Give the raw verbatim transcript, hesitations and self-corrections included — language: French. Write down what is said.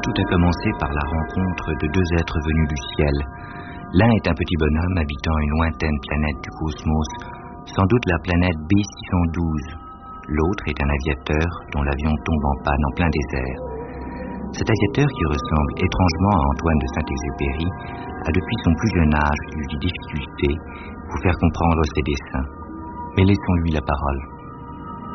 Tout a commencé par la rencontre de deux êtres venus du ciel. L'un est un petit bonhomme habitant une lointaine planète du cosmos, sans doute la planète B six cent douze. L'autre est un aviateur dont l'avion tombe en panne en plein désert. Cet aviateur, qui ressemble étrangement à Antoine de Saint-Exupéry, a depuis son plus jeune âge eu des difficultés pour faire comprendre ses desseins. Mais laissons-lui la parole.